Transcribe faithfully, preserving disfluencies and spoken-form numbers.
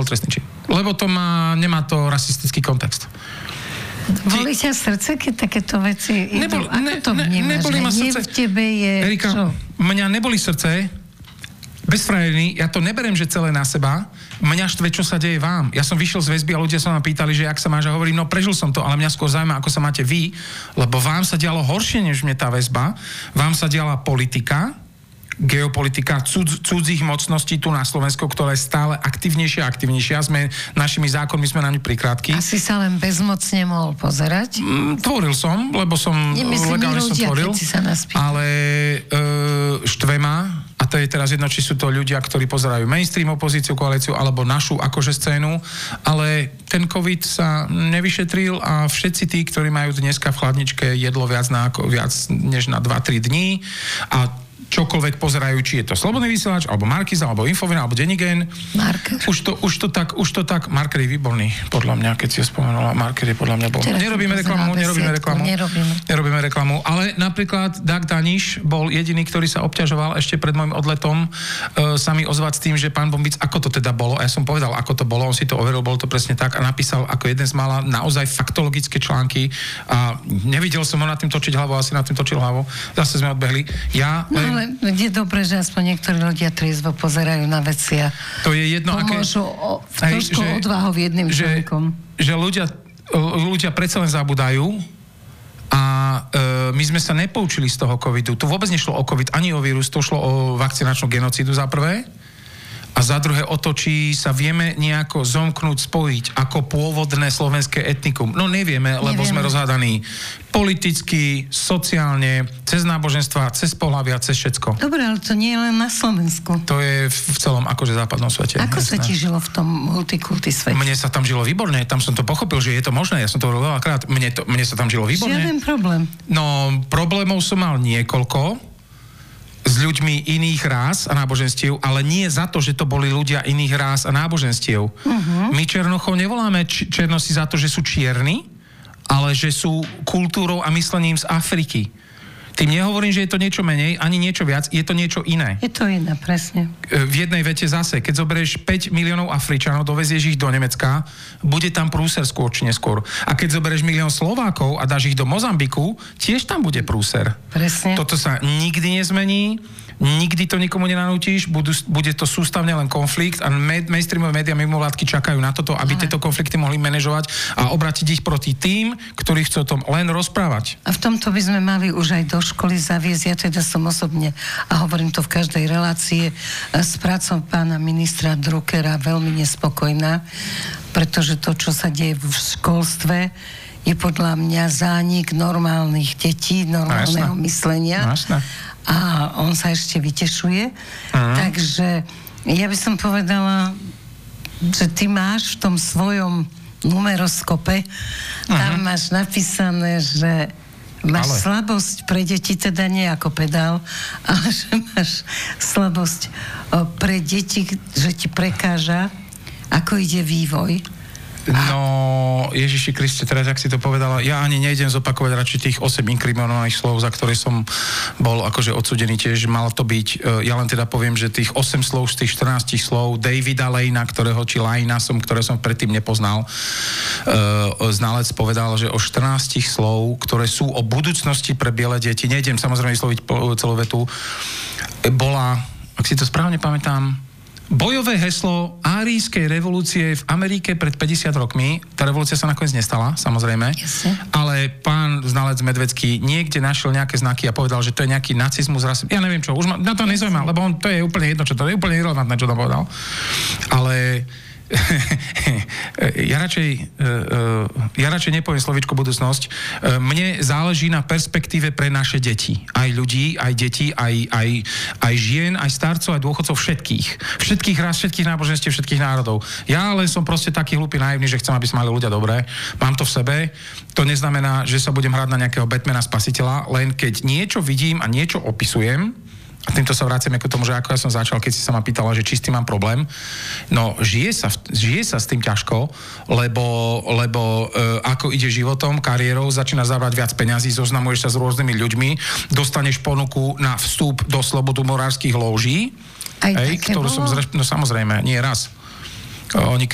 nebol trestný čin. Lebo to má, nemá to rasistický kontext. Boli ťa srdce, keď takéto veci idú? Nebol, Ako ne, to vnímaš? Neboli ma Nie srdce. v tebe je... Erika, čo? mňa neboli srdce, bezfrajerný, ja to neberiem, že celé na seba, mňa štve, čo sa deje vám. Ja som vyšiel z väzby a ľudia sa ma pýtali, že jak sa máš, a hovorím, no prežil som to, ale mňa skôr zaujíma, ako sa máte vy, lebo vám sa dialo horšie, než mne tá väzba, vám sa diala politika, geopolitika cudz, cudzích mocností tu na Slovensku, ktorá je stále aktívnejšia a aktívnejšia. Sme, našimi zákonmi sme na ňu prikrátky. Asi sa len bezmocne mohol pozerať? Mm, tvoril som, lebo som Nemyslím, legálne som ľudia, tvoril. keď si sa nás pýtal. Ale e, štve ma, a to je teraz jedno, či sú to ľudia, ktorí pozerajú mainstream opozíciu, koalíciu, alebo našu akože scénu, ale ten COVID sa nevyšetril a všetci tí, ktorí majú dneska v chladničke jedlo viac, na, viac než na dva tri dní a čokoľvek pozerajú, či je to Slobodný vysielač, alebo Markiza, alebo Infovina, alebo Denigen. Marker. Už to, už to tak, už to tak, Marker je výborný, podľa mňa, keď si ho spomenula, Marker je podľa mňa bol. Teraz Nerobíme reklamu, nerobíme reklamu. Nerobíme. Nerobíme reklamu, ale napríklad Dag Daniš bol jediný, ktorý sa obťažoval ešte pred môjim odletom e, sa mi ozvať s tým, že pán Bombic, ako to teda bolo, a ja som povedal, ako to bolo, on si to overil, bolo to presne tak a napísal ako jeden z mála naozaj faktologické články a nevidel som ho nad tým točiť hlavou, asi nad tým točil hlavou, zase sme odbehli. Ja No ale je dobré, že aspoň niektorí ľudia triezvo pozerajú na veci a to je jedno, pomôžu aké, o, v trošku odvahou jedným že, človekom. Že ľudia, ľudia predsa len zabudajú a e, my sme sa nepoučili z toho covidu. Tu vôbec nešlo o covid ani o vírus, to šlo o vakcinačnú genocídu za prvé a za druhé o to, či sa vieme nejako zomknúť, spojiť ako pôvodné slovenské etnikum. No nevieme, lebo nevieme. Sme rozhádaní politicky, sociálne, cez náboženstva, cez pohlavia, cez všetko. Dobre, ale to nie je len na Slovensku. To je v celom akože západnom svete. Ako jasné. sa ti žilo v tom multikulty svete? Mne sa tam žilo výborne, tam som to pochopil, že je to možné, ja som to hovoril veľakrát, mne, to, mne sa tam žilo výborne. Žiaden problém. No, problémov som mal niekoľko s ľuďmi iných rás a náboženstiev, ale nie za to, že to boli ľudia iných rás a náboženstiev. Uh-huh. My Černochov nevoláme č- Černosi za to, že sú čierni, ale že sú kultúrou a myslením z Afriky. Tým nehovorím, že je to niečo menej, ani niečo viac, je to niečo iné. Je to iné, presne. V jednej vete zase, keď zoberieš päť miliónov Afričanov, dovezieš ich do Nemecka, bude tam prúser skôr či neskôr. A keď zoberieš milión Slovákov a dáš ich do Mozambiku, tiež tam bude prúser. Presne. Toto sa nikdy nezmení, nikdy to nikomu nenanútiš, budú, bude to sústavne len konflikt a med, mainstreamové médiá mimovládky čakajú na toto, aby Ale. tieto konflikty mohli manažovať a obrátiť ich proti tým, ktorí chcú o tom len rozprávať. A v tomto by sme mali už aj do školy zaviesť. Ja teda som osobne, a hovorím to v každej relácii, s prácou pána ministra Druckera veľmi nespokojná, pretože to, čo sa deje v školstve, je podľa mňa zánik normálnych detí, normálneho no, myslenia. No, a on sa ešte vytešuje. Uh-huh. Takže ja by som povedala, že ty máš v tom svojom numeroskope, uh-huh. tam máš napísané, že máš ale. slabosť pre deti, teda nie ako pedál, ale že máš slabosť pre deti, že ti prekáža, ako ide vývoj. No, Ježiši Kriste, teraz, ak si to povedala, ja ani nejdem zopakovať radšej tých osem inkriminovaných slov, za ktoré som bol akože odsúdený tiež, mal to byť, ja len teda poviem, že tých osem slov z tých štrnásť slov Davida Lejna, ktorého, či Lajna som, ktoré som predtým nepoznal, uh, znalec povedal, že o štrnásť slov, ktoré sú o budúcnosti pre biele deti, nejdem samozrejme vysloviť celú vetu, bola, ak si to správne pamätám, bojové heslo árijskej revolúcie v Amerike pred päťdesiat rokmi. Tá revolúcia sa nakoniec nestala, samozrejme. Jasne. Ale pán znalec Medvecký niekde našiel nejaké znaky a povedal, že to je nejaký nacizmus, rasizmus. Ja neviem čo, už ma, na to nezaujíma, lebo on, to je úplne jedno, čo to je úplne irelevantné, čo to povedal. Ale ja radšej ja radšej nepoviem slovíčko budúcnosť. Mne záleží na perspektíve pre naše deti. Aj ľudí, aj detí, aj, aj, aj žien, aj starcov, aj dôchodcov, všetkých. Všetkých raz, všetkých náboženstiev, všetkých národov. Ja len som proste taký hlupý, naivný, že chcem, aby sa mali ľudia dobré. Mám to v sebe. To neznamená, že sa budem hrať na nejakého Batmana spasiteľa, len keď niečo vidím a niečo opisujem. A týmto sa vraciame k tomu, že ako ja som začal, keď si sa ma pýtala, že či s tým mám problém. No, žije sa, žije sa s tým ťažko, lebo, lebo e, ako ide životom, kariérou, začínaš zabrať viac peňazí, zoznamuješ sa s rôznymi ľuďmi, dostaneš ponuku na vstup do slobodomorárskych lóží, Aj hej, ktorú bolo? som zreš... No samozrejme, nie raz. Oni